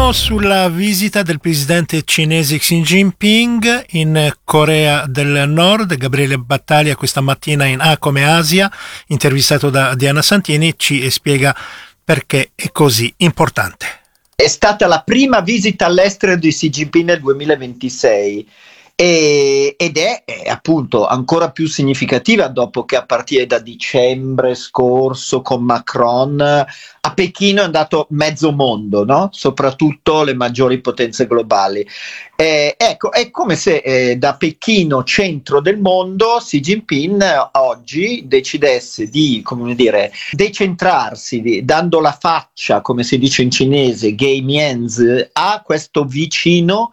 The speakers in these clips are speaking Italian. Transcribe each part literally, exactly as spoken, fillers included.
Torniamo sulla visita del presidente cinese Xi Jinping in Corea del Nord. Gabriele Battaglia questa mattina in A come Asia, intervistato da Diana Santini, ci spiega perché è così importante. È stata la prima visita all'estero di Xi Jinping nel duemilaventisei e, ed è, è appunto ancora più significativa dopo che a partire da dicembre scorso con Macron a Pechino è andato mezzo mondo, no? Soprattutto le maggiori potenze globali. Eh, ecco, è come se eh, da Pechino, centro del mondo, Xi Jinping eh, oggi decidesse di, come dire, decentrarsi, di, dando la faccia, come si dice in cinese, gei mianzi, a questo vicino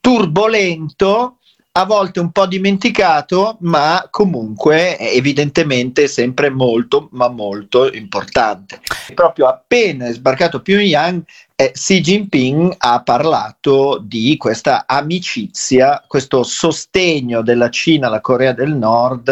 turbolento, a volte un po' dimenticato, ma comunque evidentemente sempre molto, ma molto importante. Proprio appena è sbarcato a Pyongyang, eh, Xi Jinping ha parlato di questa amicizia, questo sostegno della Cina alla Corea del Nord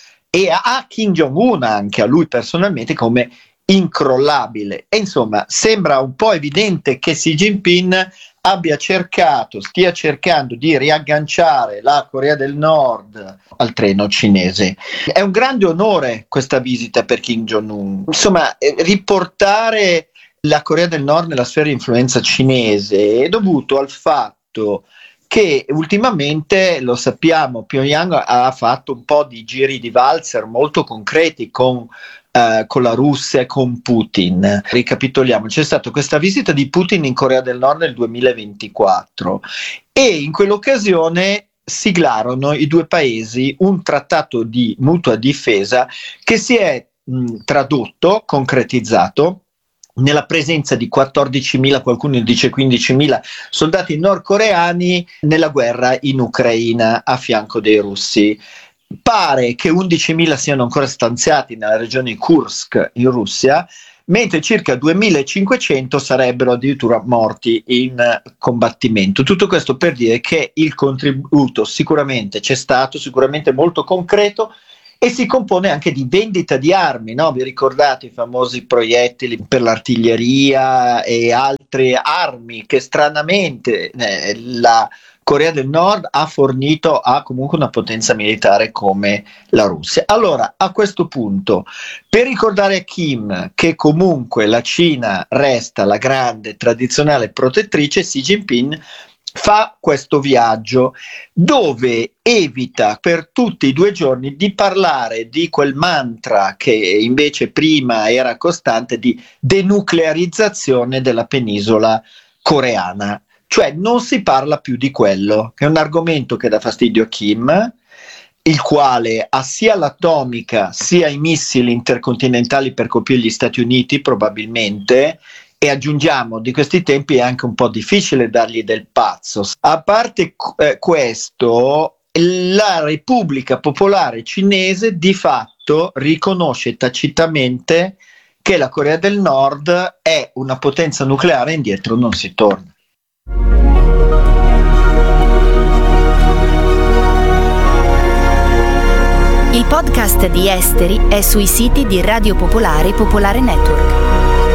e a Kim Jong-un, anche a lui personalmente, come incrollabile. E insomma, sembra un po' evidente che Xi Jinping abbia cercato, stia cercando di riagganciare la Corea del Nord al treno cinese. È un grande onore questa visita per Kim Jong-un. Insomma, riportare la Corea del Nord nella sfera di influenza cinese è dovuto al fatto che ultimamente, lo sappiamo, Pyongyang ha fatto un po' di giri di valzer molto concreti con Uh, con la Russia e con Putin. Ricapitoliamo, c'è stata questa visita di Putin in Corea del Nord nel duemilaventiquattro e in quell'occasione siglarono i due paesi un trattato di mutua difesa che si è mh, tradotto, concretizzato nella presenza di quattordicimila, qualcuno dice quindicimila soldati nordcoreani nella guerra in Ucraina a fianco dei russi. Pare che undicimila siano ancora stanziati nella regione Kursk in Russia, mentre circa duemilacinquecento sarebbero addirittura morti in combattimento. Tutto questo per dire che il contributo sicuramente c'è stato, sicuramente molto concreto, e si compone anche di vendita di armi, no? Vi ricordate i famosi proiettili per l'artiglieria e altre armi che stranamente eh, la Corea del Nord ha fornito a comunque una potenza militare come la Russia. Allora, a questo punto, per ricordare a Kim che comunque la Cina resta la grande tradizionale protettrice, Xi Jinping fa questo viaggio dove evita per tutti i due giorni di parlare di quel mantra che invece prima era costante di denuclearizzazione della penisola coreana. Cioè non si parla più di quello, che è un argomento che dà fastidio a Kim, il quale ha sia l'atomica sia i missili intercontinentali per colpire gli Stati Uniti probabilmente, e aggiungiamo di questi tempi è anche un po' difficile dargli del pazzo. A parte eh, questo, la Repubblica Popolare Cinese di fatto riconosce tacitamente che la Corea del Nord è una potenza nucleare e indietro non si torna. Il podcast di Esteri è sui siti di Radio Popolare e Popolare Network.